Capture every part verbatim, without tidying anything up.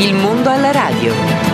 Il mondo alla radio.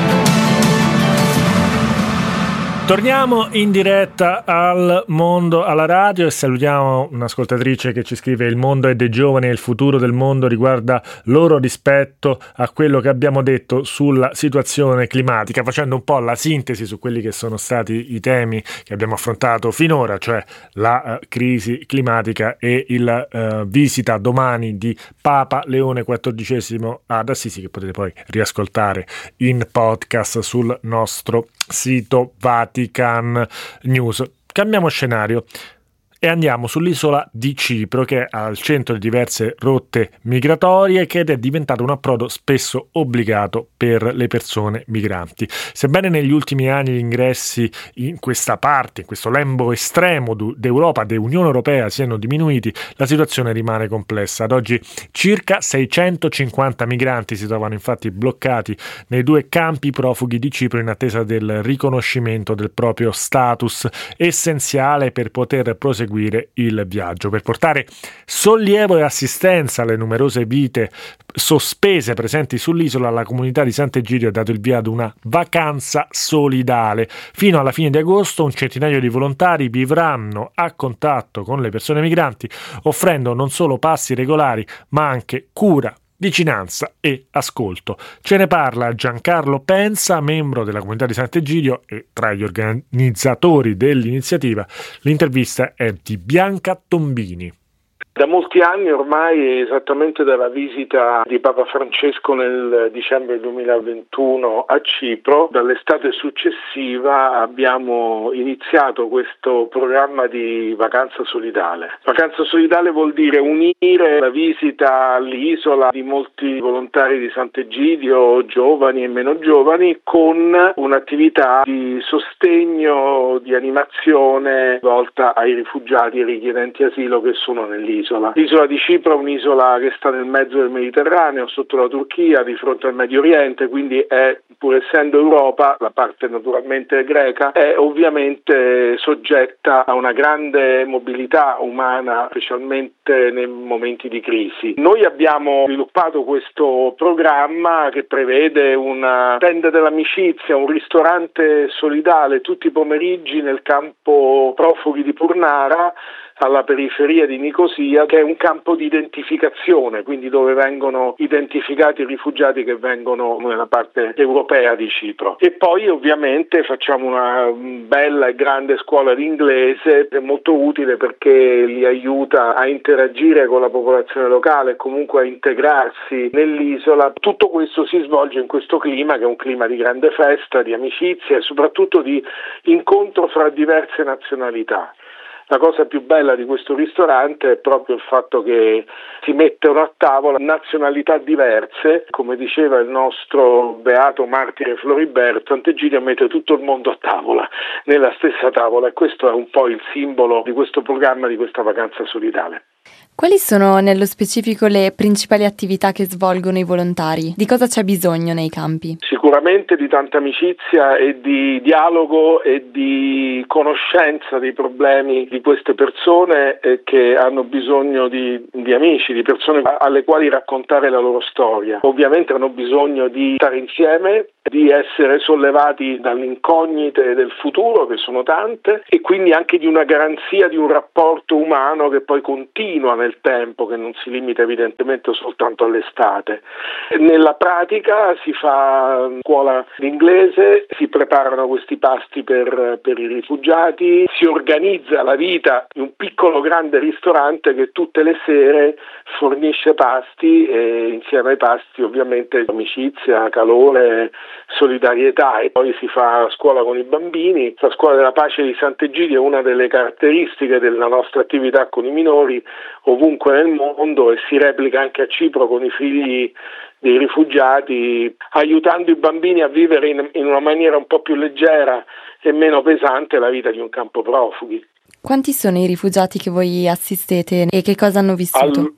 Torniamo in diretta al mondo alla radio e salutiamo un'ascoltatrice che ci scrive: il mondo è dei giovani e il futuro del mondo riguarda loro rispetto a quello che abbiamo detto sulla situazione climatica, facendo un po' la sintesi su quelli che sono stati i temi che abbiamo affrontato finora, cioè la uh, crisi climatica e il uh, visita domani di Papa Leone quattordicesimo ad Assisi, che potete poi riascoltare in podcast sul nostro sito Vatican News. Cambiamo scenario e andiamo sull'isola di Cipro, che è al centro di diverse rotte migratorie ed è diventato un approdo spesso obbligato per le persone migranti. Sebbene negli ultimi anni gli ingressi in questa parte, in questo lembo estremo d'Europa, dell'Unione Europea, siano diminuiti, la situazione rimane complessa. Ad oggi circa seicentocinquanta migranti si trovano infatti bloccati nei due campi profughi di Cipro in attesa del riconoscimento del proprio status, essenziale per poter proseguire il viaggio. Per portare sollievo e assistenza alle numerose vite sospese presenti sull'isola, la comunità di Sant'Egidio ha dato il via ad una vacanza solidale. Fino alla fine di agosto un centinaio di volontari vivranno a contatto con le persone migranti, offrendo non solo passi regolari ma anche cura, vicinanza e ascolto. Ce ne parla Giancarlo Pensa, membro della comunità di Sant'Egidio e tra gli organizzatori dell'iniziativa. L'intervista è di Bianca Tombini. Da molti anni ormai, esattamente dalla visita di Papa Francesco nel dicembre duemilaventuno a Cipro, dall'estate successiva abbiamo iniziato questo programma di vacanza solidale. Vacanza solidale vuol dire unire la visita all'isola di molti volontari di Sant'Egidio, giovani e meno giovani, con un'attività di sostegno, di animazione volta ai rifugiati e richiedenti asilo che sono nell'isola. L'isola di Cipro è un'isola che sta nel mezzo del Mediterraneo, sotto la Turchia, di fronte al Medio Oriente, quindi è, pur essendo Europa, la parte naturalmente greca, è ovviamente soggetta a una grande mobilità umana, specialmente nei momenti di crisi. Noi abbiamo sviluppato questo programma che prevede una tenda dell'amicizia, un ristorante solidale tutti i pomeriggi nel campo profughi di Purnara, alla periferia di Nicosia, che è un campo di identificazione, quindi dove vengono identificati i rifugiati che vengono nella parte europea di Cipro. E poi ovviamente facciamo una bella e grande scuola di inglese, è molto utile perché li aiuta a interagire con la popolazione locale e comunque a integrarsi nell'isola. Tutto questo si svolge in questo clima, che è un clima di grande festa, di amicizia e soprattutto di incontro fra diverse nazionalità. La cosa più bella di questo ristorante è proprio il fatto che si mettono a tavola nazionalità diverse, come diceva il nostro beato martire Floriberto, Sant'Egidio mette tutto il mondo a tavola, nella stessa tavola, e questo è un po' il simbolo di questo programma, di questa vacanza solidale. Quali sono nello specifico le principali attività che svolgono i volontari? Di cosa c'è bisogno nei campi? Sicuramente di tanta amicizia e di dialogo e di conoscenza dei problemi di queste persone eh, che hanno bisogno di, di amici, di persone alle quali raccontare la loro storia. Ovviamente hanno bisogno di stare insieme, di essere sollevati dalle incognite del futuro, che sono tante, e quindi anche di una garanzia di un rapporto umano che poi continua nel tempo, che non si limita evidentemente soltanto all'estate. Nella pratica si fa scuola d'inglese, si preparano questi pasti per, per i rifugiati, si organizza la vita in un piccolo grande ristorante che tutte le sere fornisce pasti, e insieme ai pasti ovviamente amicizia, calore, solidarietà. E poi si fa scuola con i bambini. La scuola della pace di Sant'Egidio è una delle caratteristiche della nostra attività con i minori ovunque nel mondo, e si replica anche a Cipro con i figli dei rifugiati, aiutando i bambini a vivere in, in una maniera un po' più leggera e meno pesante la vita di un campo profughi. Quanti sono i rifugiati che voi assistete e che cosa hanno vissuto? Al, nel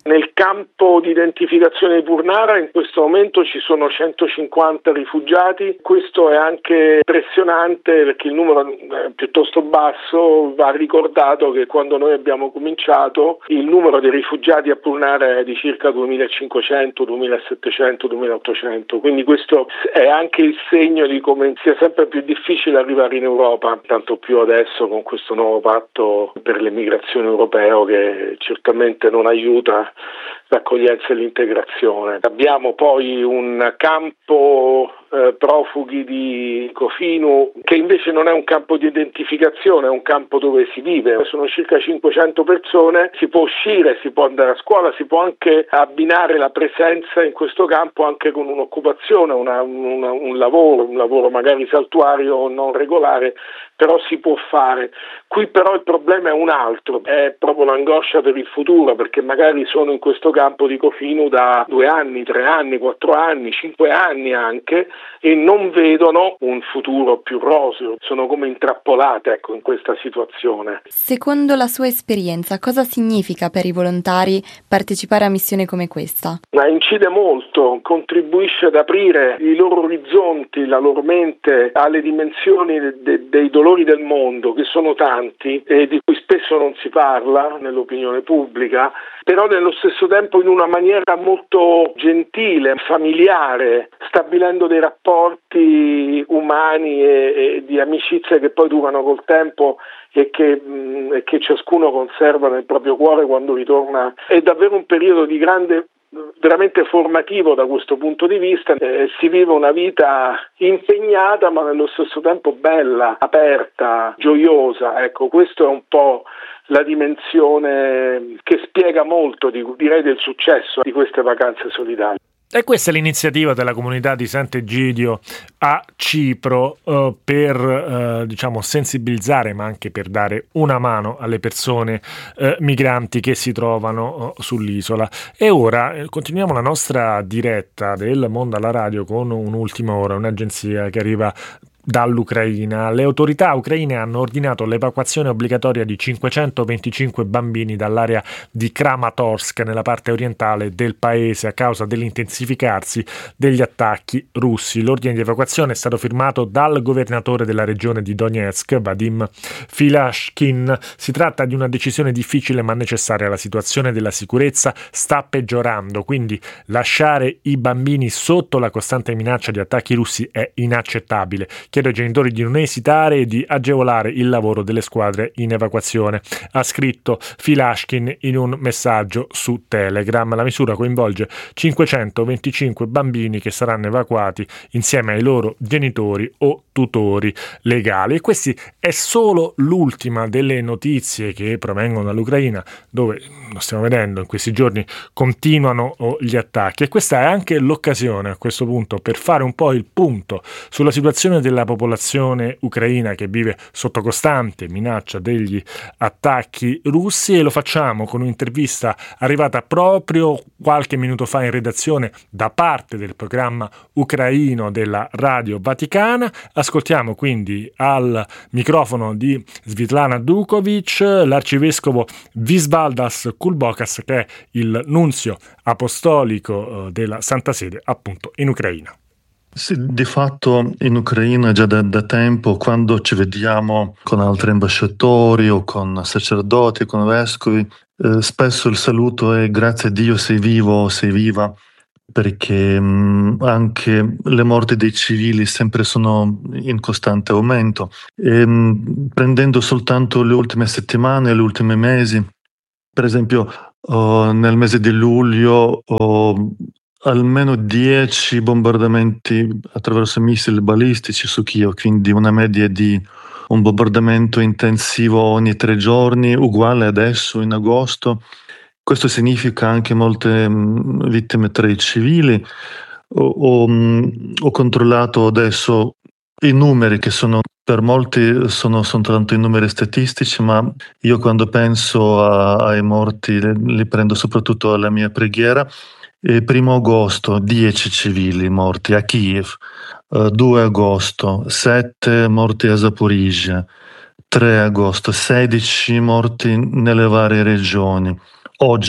campo di identificazione di Purnara in questo momento ci sono centocinquanta rifugiati. Questo è anche impressionante perché il numero è piuttosto basso. Va ricordato che quando noi abbiamo cominciato il numero dei rifugiati a Purnara è di circa duemilacinquecento, duemilasettecento, duemilaottocento, quindi questo è anche il segno di come sia sempre più difficile arrivare in Europa, tanto più adesso con questo nuovo patto per l'immigrazione europeo che certamente non aiuta l'accoglienza e l'integrazione. Abbiamo poi un campo eh, profughi di Cofinu che invece non è un campo di identificazione, è un campo dove si vive. Sono circa cinquecento persone, si può uscire, si può andare a scuola, si può anche abbinare la presenza in questo campo anche con un'occupazione, una, una, un lavoro, un lavoro magari saltuario o non regolare, però si può fare. Qui però il problema è un altro, è proprio l'angoscia per il futuro, perché magari sono in questo campo di Cofinu da due anni, tre anni, quattro anni, cinque anni anche, e non vedono un futuro più roseo, sono come intrappolate, ecco, in questa situazione. Secondo la sua esperienza, cosa significa per i volontari partecipare a missioni come questa? Ma incide molto, contribuisce ad aprire i loro orizzonti, la loro mente alle dimensioni de- de- dei dolori del mondo, che sono tanti e di cui spesso non si parla nell'opinione pubblica, però nello stesso tempo in una maniera molto gentile, familiare, stabilendo dei rapporti umani e, e di amicizia che poi durano col tempo e che, mh, e che ciascuno conserva nel proprio cuore quando ritorna. È davvero un periodo di grande, veramente formativo da questo punto di vista. Eh, si vive una vita impegnata ma nello stesso tempo bella, aperta, gioiosa. Ecco, questo è un po' la dimensione che spiega molto, di, direi, del successo di queste vacanze solidali. E questa è l'iniziativa della comunità di Sant'Egidio a Cipro eh, per eh, diciamo sensibilizzare, ma anche per dare una mano alle persone eh, migranti che si trovano eh, sull'isola. E ora eh, continuiamo la nostra diretta del Mondo alla Radio con un'ultima ora, un'agenzia che arriva dall'Ucraina. Le autorità ucraine hanno ordinato l'evacuazione obbligatoria di cinquecentoventicinque bambini dall'area di Kramatorsk nella parte orientale del paese a causa dell'intensificarsi degli attacchi russi. L'ordine di evacuazione è stato firmato dal governatore della regione di Donetsk, Vadim Filashkin. Si tratta di una decisione difficile ma necessaria. La situazione della sicurezza sta peggiorando, quindi lasciare i bambini sotto la costante minaccia di attacchi russi è inaccettabile. Chiedo ai genitori di non esitare e di agevolare il lavoro delle squadre in evacuazione, ha scritto Filashkin in un messaggio su Telegram. La misura coinvolge cinquecentoventicinque bambini che saranno evacuati insieme ai loro genitori o tutori legali. E questa è solo l'ultima delle notizie che provengono dall'Ucraina, dove, lo stiamo vedendo in questi giorni, continuano gli attacchi. E questa è anche l'occasione a questo punto per fare un po' il punto sulla situazione della popolazione ucraina che vive sotto costante minaccia degli attacchi russi, e lo facciamo con un'intervista arrivata proprio qualche minuto fa in redazione da parte del programma ucraino della Radio Vaticana. Ascoltiamo quindi al microfono di Svitlana Dukovic l'arcivescovo Visvaldas Kulbokas, che è il nunzio apostolico della Santa Sede appunto in Ucraina. Sì, di fatto in Ucraina già da, da tempo, quando ci vediamo con altri ambasciatori o con sacerdoti, con vescovi, eh, spesso il saluto è grazie a Dio sei vivo, sei viva, perché mh, anche le morti dei civili sempre sono in costante aumento. E, mh, prendendo soltanto le ultime settimane, gli ultimi mesi, per esempio oh, nel mese di luglio oh, almeno dieci bombardamenti attraverso missili balistici su Kiev, quindi una media di un bombardamento intensivo ogni tre giorni, uguale adesso in agosto. Questo significa anche molte mh, vittime tra i civili. Ho, ho, mh, ho controllato adesso i numeri che sono, per molti sono soltanto i numeri statistici, ma io quando penso a, ai morti li, li prendo soprattutto alla mia preghiera. E primo agosto dieci civili morti a Kiev, uh, due agosto sette morti a Zaporizhia, tre agosto sedici morti nelle varie regioni. Oggi,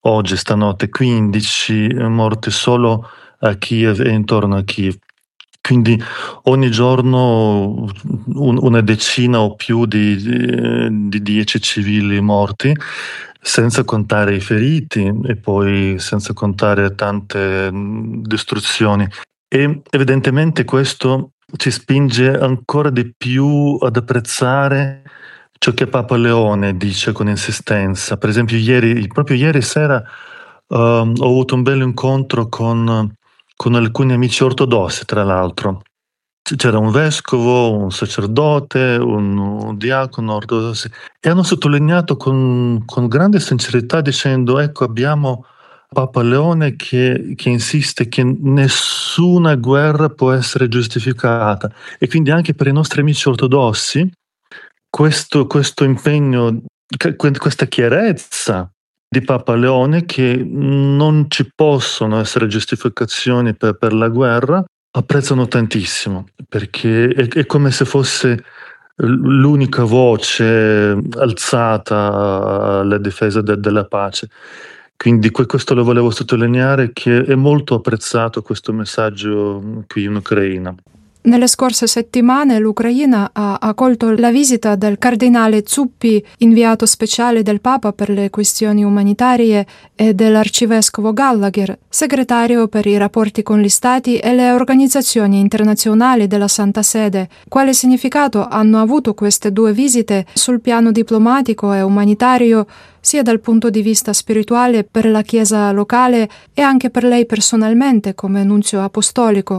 oggi, stanotte, quindici morti solo a Kiev e intorno a Kiev. Quindi ogni giorno un, una decina o più di, di, di dieci civili morti, senza contare i feriti e poi senza contare tante distruzioni. E evidentemente questo ci spinge ancora di più ad apprezzare ciò che Papa Leone dice con insistenza. Per esempio ieri, proprio ieri sera uh, ho avuto un bel incontro con, con alcuni amici ortodossi, tra l'altro. C'era un vescovo, un sacerdote, un, un diacono ortodosso e hanno sottolineato con, con grande sincerità dicendo: ecco, abbiamo Papa Leone che, che insiste che nessuna guerra può essere giustificata, e quindi anche per i nostri amici ortodossi questo, questo impegno, questa chiarezza di Papa Leone che non ci possono essere giustificazioni per, per la guerra, apprezzano tantissimo, perché è, è come se fosse l'unica voce alzata alla difesa de, della pace. Quindi questo lo volevo sottolineare, che è molto apprezzato questo messaggio qui in Ucraina. Nelle scorse settimane l'Ucraina ha accolto la visita del cardinale Zuppi, inviato speciale del Papa per le questioni umanitarie, e dell'arcivescovo Gallagher, segretario per i rapporti con gli Stati e le organizzazioni internazionali della Santa Sede. Quale significato hanno avuto queste due visite sul piano diplomatico e umanitario, sia dal punto di vista spirituale per la Chiesa locale e anche per lei personalmente come nunzio apostolico?